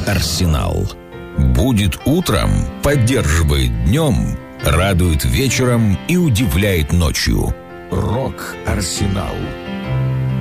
Рок-Арсенал. Будет утром, поддерживает днем, радует вечером и удивляет ночью. Рок-Арсенал.